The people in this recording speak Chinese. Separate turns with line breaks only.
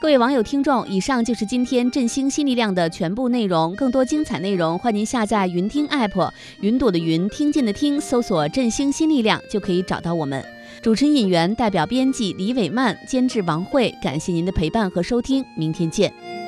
各位网友听众，以上就是今天振兴新力量的全部内容。更多精彩内容，欢迎您下载云听 app， 云朵的云，听见的听，搜索振兴新力量就可以找到我们。主持人尹源，代表编辑李伟曼，监制王慧，感谢您的陪伴和收听，明天见。